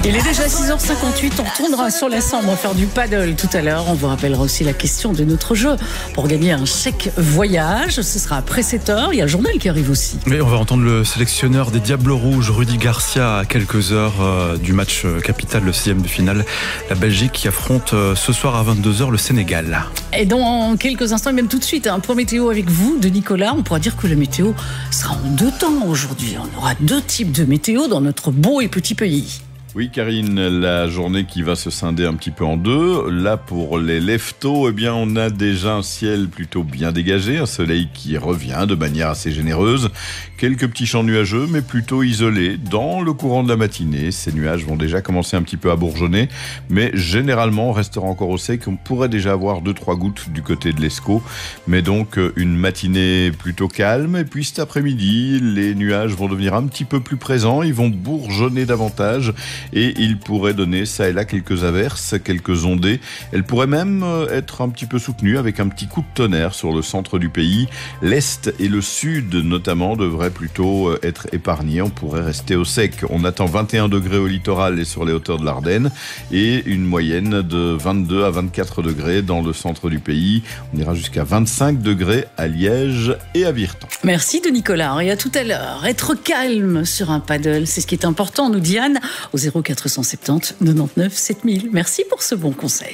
Il est déjà 6h58, on retournera sur la Sambre, on va faire du paddle tout à l'heure. On vous rappellera aussi la question de notre jeu pour gagner un chèque voyage. Ce sera après 7h, il y a le journal qui arrive aussi. Mais on va entendre le sélectionneur des Diables Rouges, Rudy Garcia, à quelques heures du match capital, le 6e de finale. La Belgique qui affronte ce soir à 22h le Sénégal. Et dans quelques instants, et même tout de suite, un point météo avec vous, de Nicolas. On pourra dire que la météo sera en deux temps aujourd'hui. On aura deux types de météo dans notre beau et petit pays. Oui, Karine, la journée qui va se scinder un petit peu en deux. Là, pour les leftos, eh bien, on a déjà un ciel plutôt bien dégagé, un soleil qui revient de manière assez généreuse. Quelques petits champs nuageux, mais plutôt isolés. Dans le courant de la matinée, ces nuages vont déjà commencer un petit peu à bourgeonner, mais généralement, on restera encore au sec. On pourrait déjà avoir 2-3 gouttes du côté de l'Escaut, mais donc une matinée plutôt calme. Et puis cet après-midi, les nuages vont devenir un petit peu plus présents, ils vont bourgeonner davantage. Et il pourrait donner ça et là quelques averses, quelques ondées. Elle pourrait même être un petit peu soutenue avec un petit coup de tonnerre sur le centre du pays. L'Est et le Sud notamment devraient plutôt être épargnés. On pourrait rester au sec. On attend 21 degrés au littoral et sur les hauteurs de l'Ardenne et une moyenne de 22 à 24 degrés dans le centre du pays. On ira jusqu'à 25 degrés à Liège et à Virton. Merci de Nicolas. Et à tout à l'heure. Être calme sur un paddle, c'est ce qui est important, nous dit Anne, au 0470 99 7000. Merci pour ce bon conseil.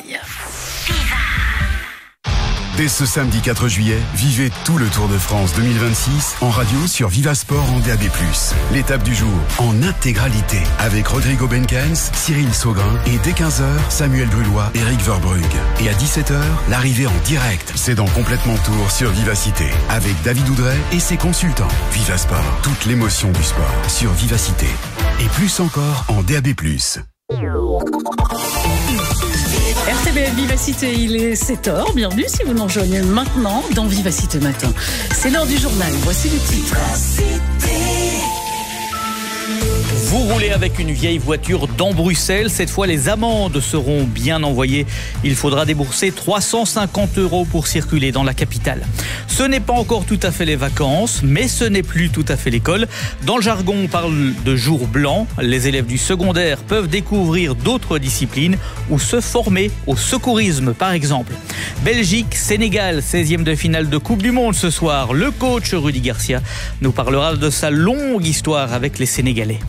Dès ce samedi 4 juillet, vivez tout le Tour de France 2026 en radio sur Vivasport en DAB+. L'étape du jour en intégralité avec Rodrigo Benkens, Cyril Saugrin et dès 15h, Samuel Brullois, Eric Verbrugge. Et à 17h, l'arrivée en direct. C'est dans Complètement Tour sur Vivacité avec David Oudret et ses consultants. Vivasport, toute l'émotion du sport sur Vivacité. Et plus encore en DAB+. RTBF Vivacité, il est 7h. Bienvenue si vous nous rejoignez maintenant dans Vivacité Matin. C'est l'heure du journal. Voici les titres. Vous roulez avec une vieille voiture dans Bruxelles. Cette fois, les amendes seront bien envoyées. Il faudra débourser 350 € pour circuler dans la capitale. Ce n'est pas encore tout à fait les vacances, mais ce n'est plus tout à fait l'école. Dans le jargon, on parle de jour blanc. Les élèves du secondaire peuvent découvrir d'autres disciplines ou se former au secourisme, par exemple. Belgique, Sénégal, 16e de finale de Coupe du Monde ce soir. Le coach Rudy Garcia nous parlera de sa longue histoire avec les Sénégalais.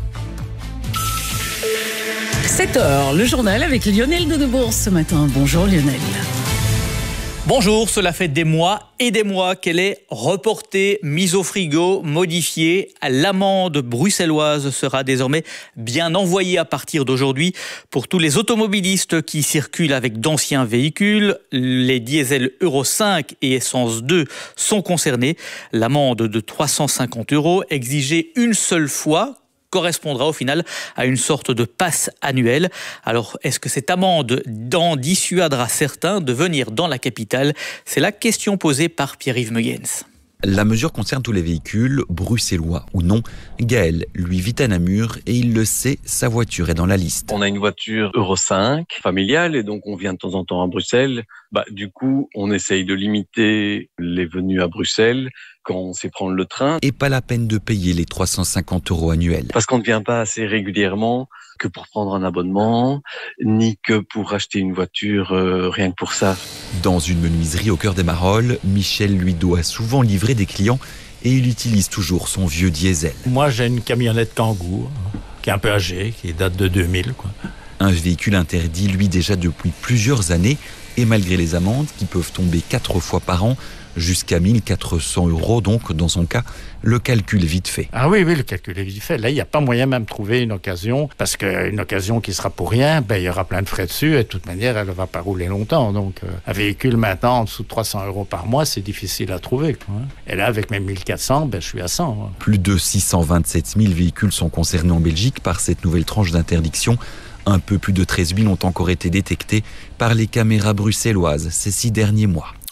7h, le journal avec Lionel Dedebourg ce matin. Bonjour Lionel. Bonjour, cela fait des mois et des mois qu'elle est reportée, mise au frigo, modifiée. L'amende bruxelloise sera désormais bien envoyée à partir d'aujourd'hui pour tous les automobilistes qui circulent avec d'anciens véhicules. Les diesels Euro 5 et Essence 2 sont concernés. L'amende de 350 € exigée une seule fois correspondra au final à une sorte de passe annuel. Alors, est-ce que cette amende en dissuadera certains de venir dans la capitale ? C'est la question posée par Pierre-Yves Megens. La mesure concerne tous les véhicules, bruxellois ou non. Gaël, lui, vit à Namur et il le sait, sa voiture est dans la liste. On a une voiture Euro 5 familiale et donc on vient de temps en temps à Bruxelles. Du coup, on essaye de limiter les venues à Bruxelles quand on sait prendre le train. Et pas la peine de payer les 350 € annuels. Parce qu'on ne vient pas assez régulièrement que pour prendre un abonnement, ni que pour acheter une voiture rien que pour ça. Dans une menuiserie au cœur des Marolles, Michel lui doit souvent livrer des clients et il utilise toujours son vieux diesel. Moi, j'ai une camionnette Kangoo qui est un peu âgée, qui date de 2000. Un véhicule interdit, lui, déjà depuis plusieurs années. Et malgré les amendes qui peuvent tomber 4 fois par an, jusqu'à 1400 €, donc dans son cas, le calcul est vite fait. Ah oui, le calcul est vite fait. Là, il n'y a pas moyen même de trouver une occasion, parce qu'une occasion qui sera pour rien, il y aura plein de frais dessus, et de toute manière, elle ne va pas rouler longtemps. Donc, un véhicule maintenant en dessous de 300 € par mois, c'est difficile à trouver. Et là, avec mes 1400, je suis à 100. Plus de 627 000 véhicules sont concernés en Belgique par cette nouvelle tranche d'interdiction. Un peu plus de 13 000 ont encore été détectés par les caméras bruxelloises ces 6 derniers mois.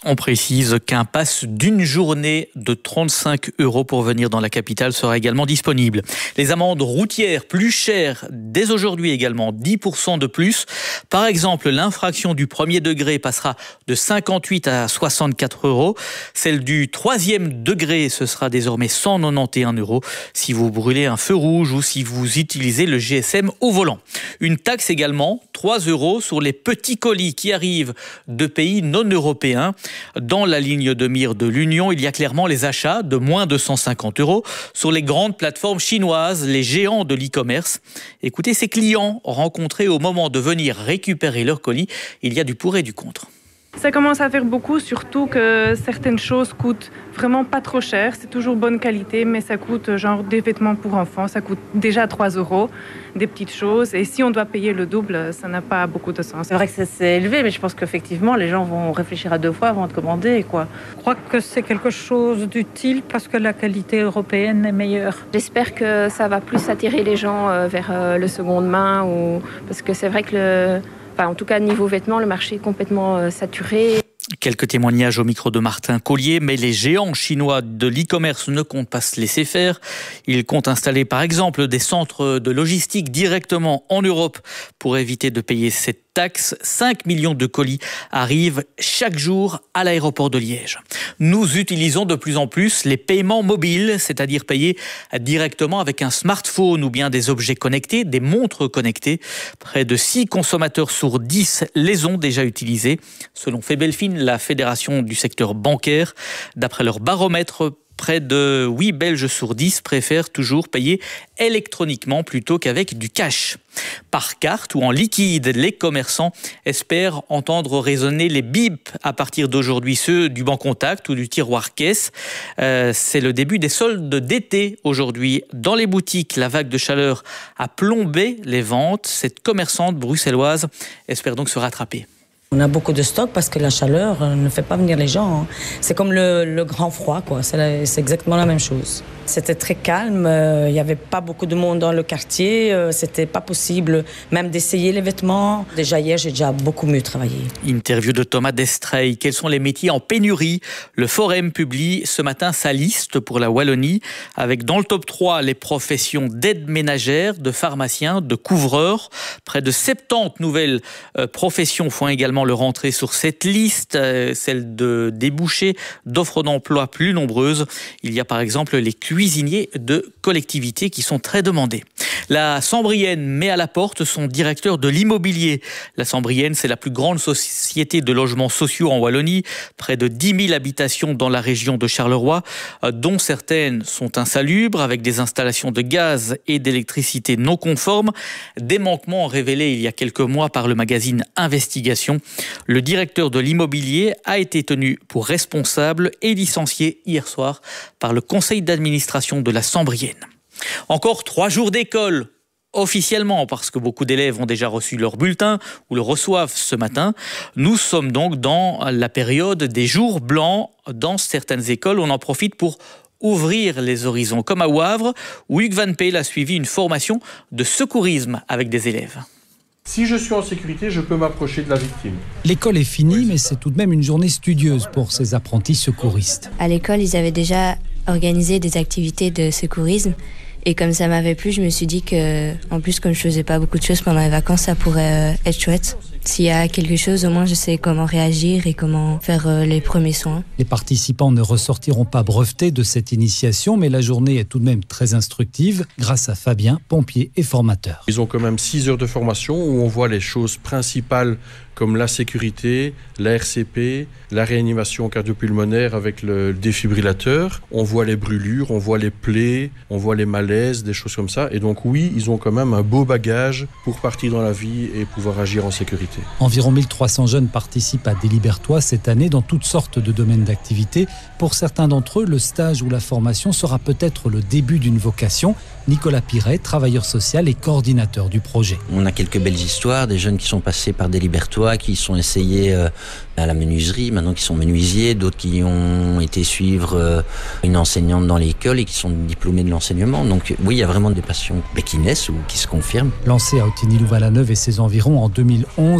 On précise qu'un pass d'une journée de 35 € pour venir dans la capitale sera également disponible. Les amendes routières plus chères dès aujourd'hui également, 10% de plus. Par exemple, l'infraction du premier degré passera de 58 à 64 €. Celle du troisième degré, ce sera désormais 191 € si vous brûlez un feu rouge ou si vous utilisez le GSM au volant. Une taxe également, 3 € sur les petits colis qui arrivent de pays non européens. Dans la ligne de mire de l'Union, il y a clairement les achats de moins de 150 € sur les grandes plateformes chinoises, les géants de l'e-commerce. Écoutez ces clients rencontrés au moment de venir récupérer leur colis. Il y a du pour et du contre. Ça commence à faire beaucoup, surtout que certaines choses coûtent vraiment pas trop cher. C'est toujours bonne qualité, mais ça coûte genre des vêtements pour enfants. Ça coûte déjà 3 €, des petites choses. Et si on doit payer le double, ça n'a pas beaucoup de sens. C'est vrai que c'est élevé, mais je pense qu'effectivement, les gens vont réfléchir à deux fois avant de commander, quoi. Je crois que c'est quelque chose d'utile parce que la qualité européenne est meilleure. J'espère que ça va plus attirer les gens vers le seconde main, parce que c'est vrai que en tout cas, niveau vêtements, le marché est complètement saturé. Quelques témoignages au micro de Martin Collier, mais les géants chinois de l'e-commerce ne comptent pas se laisser faire. Ils comptent installer par exemple des centres de logistique directement en Europe pour éviter de payer cette taxe. 5 millions de colis arrivent chaque jour à l'aéroport de Liège. Nous utilisons de plus en plus les paiements mobiles, c'est-à-dire payer directement avec un smartphone ou bien des objets connectés, des montres connectées. Près de 6 consommateurs sur 10 les ont déjà utilisés, selon Febelfin, la fédération du secteur bancaire. D'après leur baromètre, près de 8 Belges sur 10 préfèrent toujours payer électroniquement plutôt qu'avec du cash. Par carte ou en liquide, les commerçants espèrent entendre résonner les bips à partir d'aujourd'hui, ceux du banc-contact ou du tiroir caisse. C'est le début des soldes d'été aujourd'hui. Dans les boutiques, la vague de chaleur a plombé les ventes. Cette commerçante bruxelloise espère donc se rattraper. On a beaucoup de stock parce que la chaleur ne fait pas venir les gens. C'est comme le grand froid, quoi. C'est exactement la même chose. C'était très calme, il n'y avait pas beaucoup de monde dans le quartier, c'était pas possible même d'essayer les vêtements. Déjà hier, j'ai déjà beaucoup mieux travaillé. Interview de Thomas Destrey. Quels sont les métiers en pénurie? Le Forum publie ce matin sa liste pour la Wallonie, avec dans le top 3 les professions d'aide ménagère, de pharmacien, de couvreur. Près de 70 nouvelles professions font également leur entrée sur cette liste, celle de débouchés, d'offres d'emploi plus nombreuses. Il y a par exemple les cuisiniers de collectivités qui sont très demandés. La Sambrienne met à la porte son directeur de l'immobilier. La Sambrienne, c'est la plus grande société de logements sociaux en Wallonie. Près de 10 000 habitations dans la région de Charleroi, dont certaines sont insalubres, avec des installations de gaz et d'électricité non conformes. Des manquements révélés il y a quelques mois par le magazine Investigation. Le directeur de l'immobilier a été tenu pour responsable et licencié hier soir par le conseil d'administration de la Sambrienne. Encore 3 jours d'école, officiellement, parce que beaucoup d'élèves ont déjà reçu leur bulletin ou le reçoivent ce matin. Nous sommes donc dans la période des jours blancs. Dans certaines écoles, on en profite pour ouvrir les horizons, comme à Wavre, où Hugues Van Peel a suivi une formation de secourisme avec des élèves. Si je suis en sécurité, je peux m'approcher de la victime. L'école est finie, mais c'est tout de même une journée studieuse pour ces apprentis secouristes. À l'école, ils avaient déjà organisé des activités de secourisme. Et comme ça m'avait plu, je me suis dit que, en plus, comme je faisais pas beaucoup de choses pendant les vacances, ça pourrait être chouette. S'il y a quelque chose, au moins je sais comment réagir et comment faire les premiers soins. Les participants ne ressortiront pas brevetés de cette initiation, mais la journée est tout de même très instructive grâce à Fabien, pompier et formateur. Ils ont quand même 6 heures de formation où on voit les choses principales comme la sécurité, la RCP, la réanimation cardio-pulmonaire avec le défibrillateur. On voit les brûlures, on voit les plaies, on voit les malaises, des choses comme ça. Et donc oui, ils ont quand même un beau bagage pour partir dans la vie et pouvoir agir en sécurité. Environ 1300 jeunes participent à Délibertois cette année dans toutes sortes de domaines d'activité. Pour certains d'entre eux, le stage ou la formation sera peut-être le début d'une vocation. Nicolas Piret, travailleur social et coordinateur du projet. On a quelques belles histoires, des jeunes qui sont passés par Délibertois, qui sont essayés à la menuiserie, maintenant qui sont menuisiers, d'autres qui ont été suivre une enseignante dans l'école et qui sont diplômés de l'enseignement. Donc oui, il y a vraiment des passions qui naissent ou qui se confirment. Lancé à Ottignies-Louvain-la-Neuve et ses environs en 2011,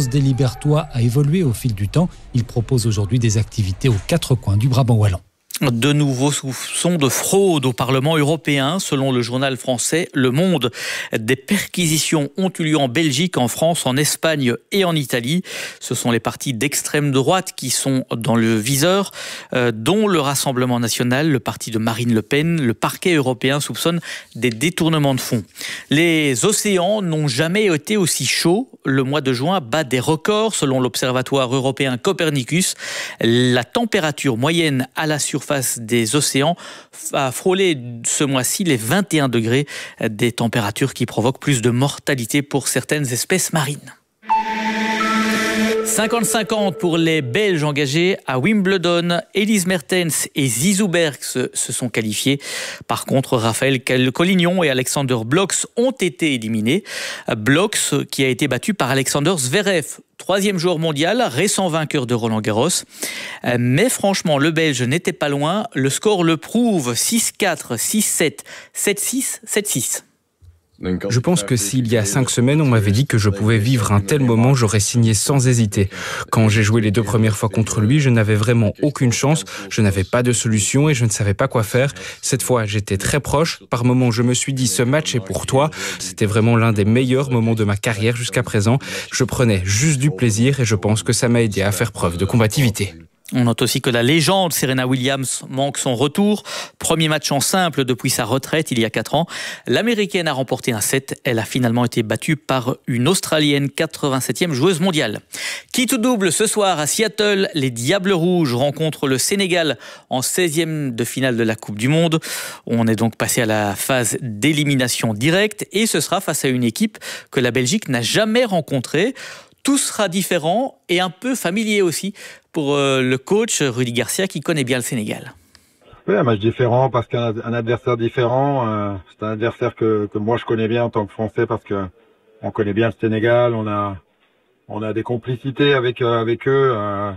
Bronze des Libertois a évolué au fil du temps. Il propose aujourd'hui des activités aux 4 coins du Brabant wallon. De nouveaux soupçons de fraude au Parlement européen, selon le journal français Le Monde. Des perquisitions ont eu lieu en Belgique, en France, en Espagne et en Italie. Ce sont les partis d'extrême droite qui sont dans le viseur, dont le Rassemblement national, le parti de Marine Le Pen. Le parquet européen soupçonne des détournements de fonds. Les océans n'ont jamais été aussi chauds. Le mois de juin bat des records, selon l'Observatoire européen Copernicus. La température moyenne à la surface des océans a frôlé ce mois-ci les 21 degrés, des températures qui provoquent plus de mortalité pour certaines espèces marines. 50-50 pour les Belges engagés à Wimbledon. Elise Mertens et Zizou Bergs se sont qualifiés. Par contre, Raphaël Collignon et Alexander Blocks ont été éliminés. Blocks qui a été battu par Alexander Zverev, 3e joueur mondial, récent vainqueur de Roland-Garros. Mais franchement, le Belge n'était pas loin. Le score le prouve, 6-4, 6-7, 7-6, 7-6. Je pense que s'il y a 5 semaines, on m'avait dit que je pouvais vivre un tel moment, j'aurais signé sans hésiter. Quand j'ai joué les 2 premières fois contre lui, je n'avais vraiment aucune chance, je n'avais pas de solution et je ne savais pas quoi faire. Cette fois, j'étais très proche. Par moments, je me suis dit, ce match est pour toi. C'était vraiment l'un des meilleurs moments de ma carrière jusqu'à présent. Je prenais juste du plaisir et je pense que ça m'a aidé à faire preuve de combativité. On note aussi que la légende Serena Williams manque son retour. Premier match en simple depuis sa retraite il y a 4 ans. L'Américaine a remporté un set. Elle a finalement été battue par une Australienne, 87e joueuse mondiale. Quitte ou double ce soir à Seattle, les Diables Rouges rencontrent le Sénégal en 16e de finale de la Coupe du Monde. On est donc passé à la phase d'élimination directe et ce sera face à une équipe que la Belgique n'a jamais rencontrée. Tout sera différent et un peu familier aussi pour le coach Rudy Garcia qui connaît bien le Sénégal. Oui, un match différent parce qu'un adversaire différent. C'est un adversaire que moi je connais bien en tant que Français parce que on connaît bien le Sénégal. On a des complicités avec eux.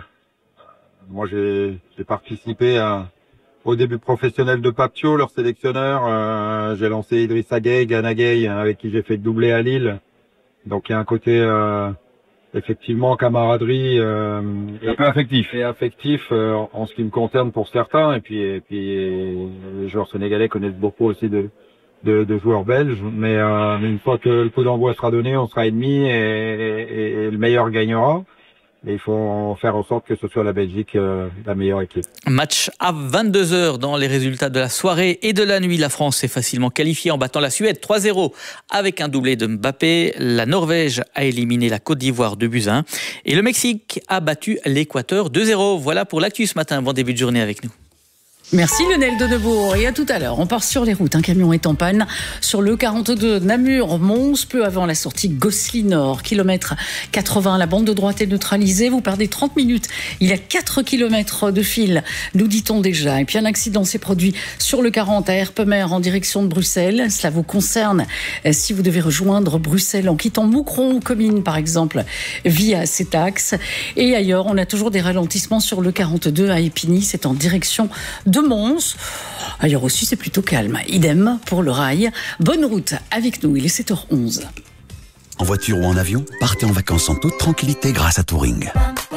Moi j'ai participé au début professionnel de Papio, leur sélectionneur. J'ai lancé Idrissa Gueye, Gana Gueye, avec qui j'ai fait le doublé à Lille. Donc il y a un côté effectivement camaraderie un peu affectif en ce qui me concerne pour certains et puis les joueurs sénégalais connaissent beaucoup aussi de joueurs belges mais une fois que le coup d'envoi sera donné on sera ennemis et le meilleur gagnera. Et il faut faire en sorte que ce soit la Belgique la meilleure équipe. Match à 22h dans les résultats de la soirée et de la nuit. La France s'est facilement qualifiée en battant la Suède 3-0 avec un doublé de Mbappé. La Norvège a éliminé la Côte d'Ivoire 2-1. Et le Mexique a battu l'Équateur 2-0. Voilà pour l'actu ce matin. Bon début de journée avec nous. Merci Lionel Dedebourg et à tout à l'heure. On part sur les routes. Un camion est en panne sur le 42 Namur-Mons, peu avant la sortie Gosselies-Nord. Kilomètre 80, la bande de droite est neutralisée. Vous perdez 30 minutes. Il y a 4 kilomètres de fil, nous dit-on déjà. Et puis un accident s'est produit sur le 40 à Erpemer en direction de Bruxelles. Cela vous concerne si vous devez rejoindre Bruxelles en quittant Moucron ou Comines par exemple via cet axe. Et ailleurs, on a toujours des ralentissements sur le 42 à Épigny. C'est en direction de Mons. Ailleurs aussi, c'est plutôt calme. Idem pour le rail. Bonne route avec nous, il est 7h11. En voiture ou en avion, partez en vacances en toute tranquillité grâce à Touring.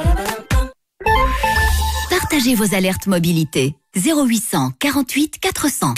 Partagez vos alertes mobilité. 0800 48 400.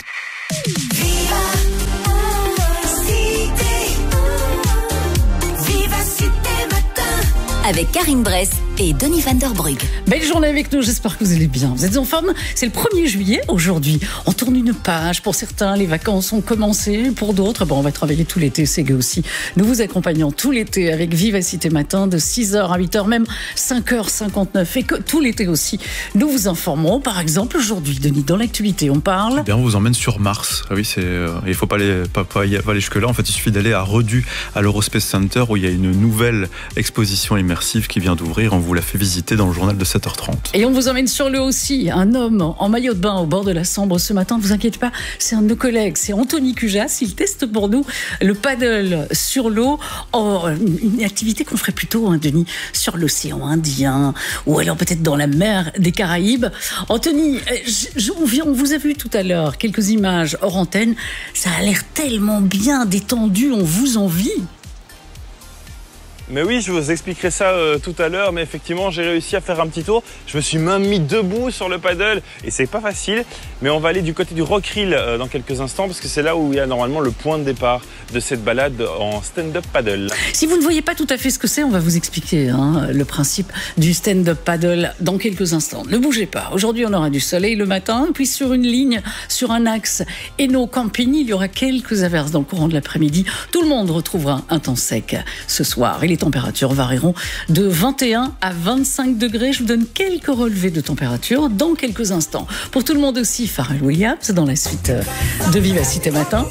Avec Karine Bress et Denis van der Brugge. Belle journée avec nous, j'espère que vous allez bien. Vous êtes en forme? C'est le 1er juillet aujourd'hui. On tourne une page. Pour certains, les vacances ont commencé. Pour d'autres, on va travailler tout l'été, c'est aussi. Nous vous accompagnons tout l'été avec Vivacité Matin de 6h à 8h, même 5h59. Et que tout l'été aussi, nous vous informons. Par exemple, aujourd'hui, Denis, dans l'actualité, on parle... Bien, on vous emmène sur Mars. Ah oui, il ne faut pas aller jusque-là. En fait, il suffit d'aller à Redut, à l'Eurospace Center, où il y a une nouvelle exposition immersive qui vient d'ouvrir. On vous l'a fait visiter dans le journal de 7h30. Et on vous emmène sur l'eau aussi. Un homme en maillot de bain au bord de la Sambre ce matin. Ne vous inquiétez pas, c'est un de nos collègues. C'est Anthony Cujas. Il teste pour nous le paddle sur l'eau. Une activité qu'on ferait plutôt, Denis, sur l'océan Indien ou alors peut-être dans la mer des Caraïbes. Anthony, on vous a vu tout à l'heure quelques images hors antenne. Ça a l'air tellement bien détendu. On vous envie. Mais oui, je vous expliquerai ça tout à l'heure, mais effectivement, j'ai réussi à faire un petit tour. Je me suis même mis debout sur le paddle et c'est pas facile, mais on va aller du côté du Rockrill dans quelques instants parce que c'est là où il y a normalement le point de départ de cette balade en stand-up paddle. Si vous ne voyez pas tout à fait ce que c'est, on va vous expliquer le principe du stand-up paddle dans quelques instants. Ne bougez pas. Aujourd'hui, on aura du soleil le matin, puis sur une ligne, sur un axe Hainaut-Campigny, il y aura quelques averses dans le courant de l'après-midi. Tout le monde retrouvera un temps sec ce soir et les températures varieront de 21 à 25 degrés. Je vous donne quelques relevés de température dans quelques instants. Pour tout le monde aussi, Pharrell Williams dans la suite de Vivacité Matin.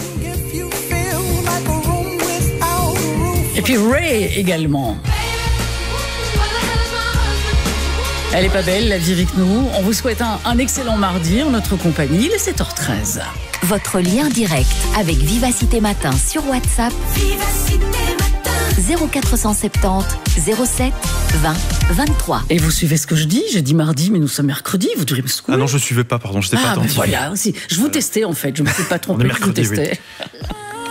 Et puis Ray également. Elle est pas belle, la vie avec nous. On vous souhaite un excellent mardi en notre compagnie. Il est 7h13. Votre lien direct avec Vivacité Matin sur WhatsApp. Vivacité Matin. 0470 07 20 23. Et vous suivez ce que je dis? J'ai dit mardi, mais nous sommes mercredi. Vous devriez me secouer. Ah non, je suivais pas, pardon, je n'étais pas attentif. Voilà, aussi. Je vous testais en fait, je ne me suis pas trompé, je vous testais. Oui.